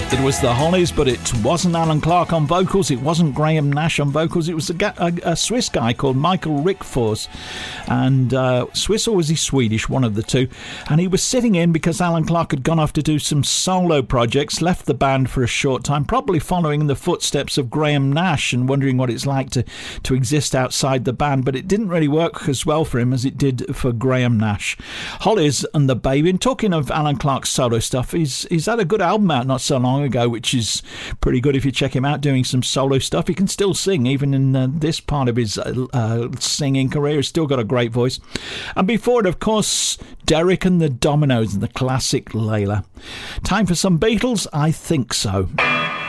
It was the Hollies, but it wasn't Alan Clark on vocals, it wasn't Graham Nash on vocals, it was a Swiss guy called Michael Rickfors, and Swiss or was he Swedish, one of the two, and he was sitting in because Alan Clark had gone off to do some solo projects, left the band for a short time, probably following in the footsteps of Graham Nash and wondering what it's like to exist outside the band, but it didn't really work as well for him as it did for Graham Nash. Hollies and the Baby. And talking of Alan Clark's solo stuff, he's had a good album out not so long ago, which is pretty good if you check him out doing some solo stuff. He can still sing even in this part of his singing career. He's still got a great voice. And before it, of course, Derek and the Dominoes and the classic Layla. Time for some Beatles? I think so.